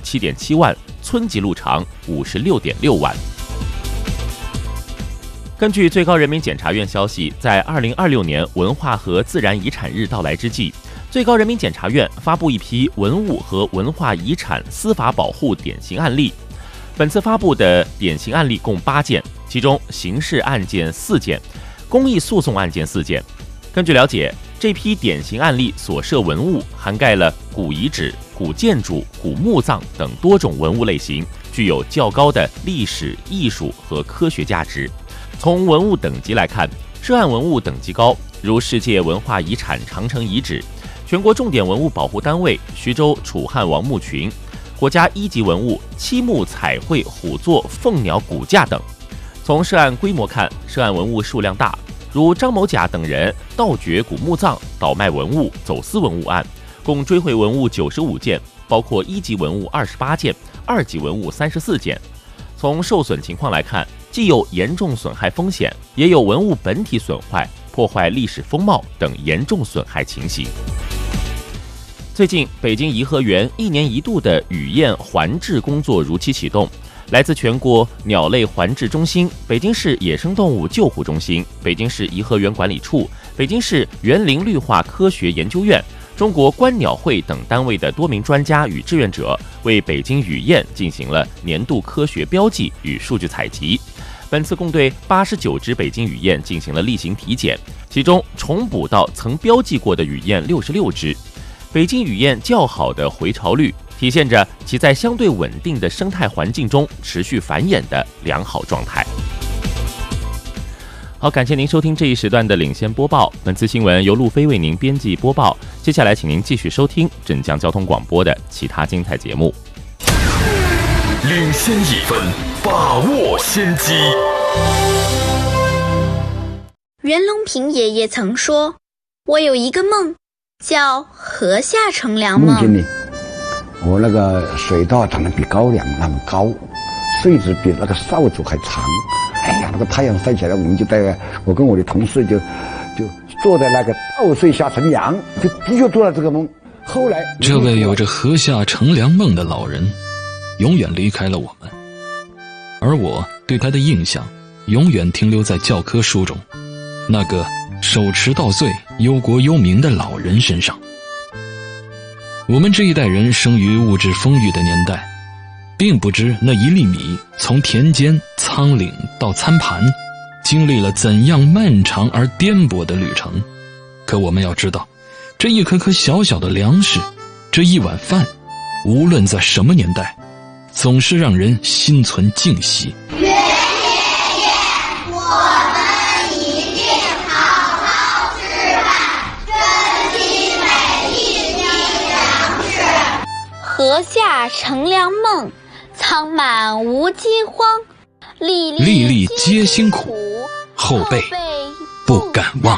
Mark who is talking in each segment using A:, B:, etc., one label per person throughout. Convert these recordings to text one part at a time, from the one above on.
A: 47.7万，村级路长56.6万。根据最高人民检察院消息，在2026年文化和自然遗产日到来之际，最高人民检察院发布一批文物和文化遗产司法保护典型案例。本次发布的典型案例共8件，其中刑事案件4件，公益诉讼案件4件。根据了解，这批典型案例所涉文物涵盖了古遗址、古建筑、古墓葬等多种文物类型，具有较高的历史、艺术和科学价值。从文物等级来看，涉案文物等级高，如世界文化遗产长城遗址、全国重点文物保护单位徐州楚汉王墓群、国家1级文物漆木彩绘虎座凤鸟骨架等。从涉案规模看，涉案文物数量大，如张某甲等人盗掘古墓葬、倒卖文物、走私文物案，共追回文物95件，包括1级文物28件、2级文物34件。从受损情况来看，既有严重损害风险，也有文物本体损坏、破坏历史风貌等严重损害情形。最近，北京颐和园1年1度的雨燕环治工作如期启动。来自全国鸟类环治中心、北京市野生动物救护中心、北京市颐和园管理处、北京市园林绿化科学研究院、中国观鸟会等单位的多名专家与志愿者，为北京雨燕进行了年度科学标记与数据采集。本次共对89只北京雨燕进行了例行体检，其中重捕到曾标记过的雨燕66只。北京雨燕较好的回巢率，体现着其在相对稳定的生态环境中持续繁衍的良好状态。好，感谢您收听这一时段的领先播报。本次新闻由路飞为您编辑播报。接下来，请您继续收听镇江交通广播的其他精彩节目。
B: 领先1分，把握先机。
C: 袁隆平爷爷曾说：“我有一个梦，叫河下乘凉梦。”
D: 我那个水稻长得比高粱那么高，穗子比那个扫帚还长。哎呀，那个太阳晒起来，我跟我的同事就坐在那个稻穗下乘凉，就做了这个梦。后来，
E: 这位有着河下乘凉梦的老人，永远离开了我们，而我对他的印象永远停留在教科书中那个手持稻穗、忧国忧民的老人身上。我们这一代人生于物质丰裕的年代，并不知那1粒米从田间、仓廪到餐盘，经历了怎样漫长而颠簸的旅程。可我们要知道，这一颗颗小小的粮食，这一碗饭，无论在什么年代，总是让人心存敬惜。
F: 袁爷爷，我们一定好好吃饭，珍惜每一滴粮食。
C: 河下乘凉梦，仓满无饥荒，粒
E: 粒皆辛苦，后辈不敢忘。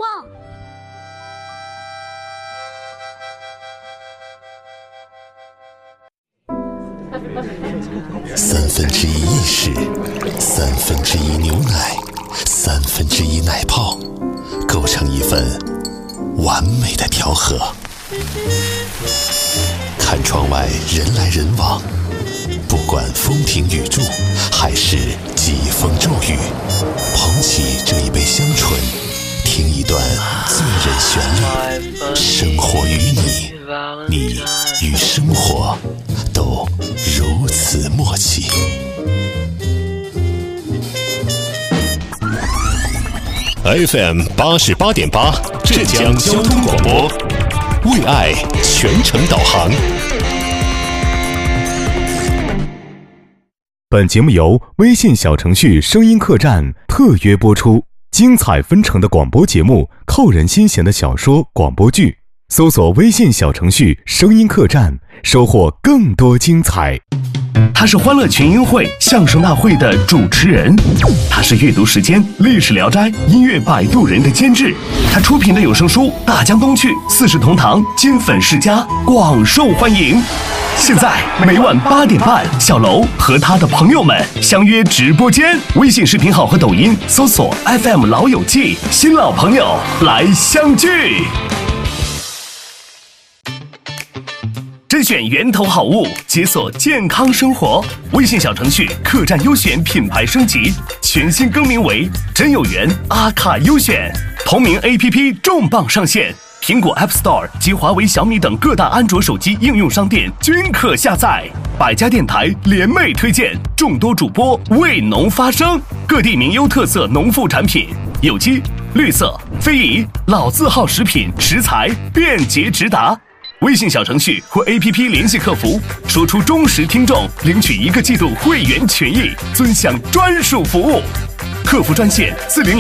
G: 1/3意式，1/3牛奶，1/3奶泡，构成一份完美的调和。看窗外人来人往，不管风停雨住，还是疾风骤雨，捧起这一杯香醇，听一段醉人旋律。生活与你，你与生活都如此默契。FM 88.8，镇江交通广播，为爱全程导航。
H: 本节目由微信小程序声音客栈特约播出，精彩纷呈的广播节目，扣人心弦的小说广播剧，搜索微信小程序声音客栈，收获更多精彩。
I: 他是欢乐群英会相声大会的主持人，他是阅读时间、历史聊斋、音乐摆渡人的监制，他出品的有声书《大江东去》、四世同堂、金粉世家广受欢迎。现在每晚8点半，小楼和他的朋友们相约直播间，微信视频号和抖音搜索 FM 老友记，新老朋友来相聚。镇甄选源头好物，解锁健康生活。微信小程序客栈优选品牌升级，全新更名为真有缘阿卡优选。同名 APP 重磅上线，苹果 App Store 及华为、小米等各大安卓手机应用商店均可下载。百家电台联袂推荐，众多主播为农发声，各地名优特色农副产品，有机、绿色、非遗、老字号食品食材便捷直达。微信小程序或 APP 联系客服，说出忠实听众，领取1个季度会员权益，尊享专属服务。客服专线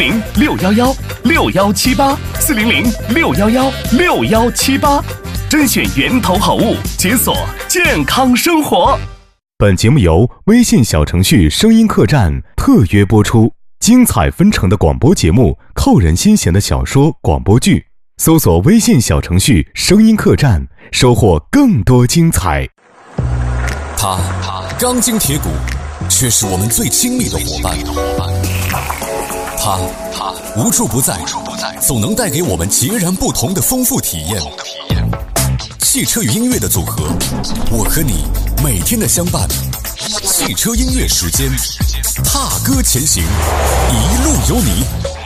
I: 400-611-6118，400-611-6118，甄选源头好物，解锁健康生活。
H: 本节目由微信小程序声音客栈特约播出，精彩纷呈的广播节目，扣人心弦的小说广播剧，搜索微信小程序声音客栈，收获更多精彩。
G: 他钢筋铁骨，却是我们最亲密的伙伴。他无处不在，总能带给我们截然不同的丰富体验。汽车与音乐的组合，我和你每天的相伴。汽车音乐时间，踏歌前行，一路有你。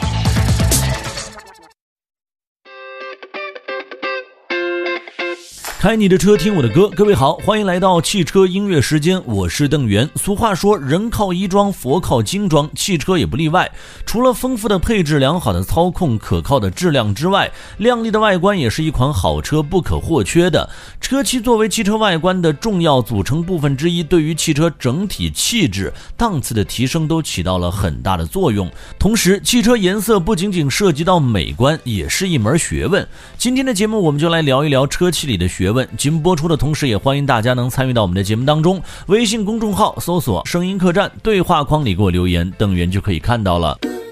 J: 开你的车，听我的歌。各位好，欢迎来到汽车音乐时间，我是邓源。俗话说，人靠衣装，佛靠金装，汽车也不例外。除了丰富的配置、良好的操控、可靠的质量之外，亮丽的外观也是一款好车不可或缺的。车漆作为汽车外观的重要组成部分之一，对于汽车整体气质、档次的提升都起到了很大的作用。同时，汽车颜色不仅仅涉及到美观，也是一门学问。今天的节目，我们就来聊一聊车漆里的学问。节目播出的同时，也欢迎大家能参与到我们的节目当中。微信公众号搜索声音客栈，对话框里给我留言，邓源就可以看到了。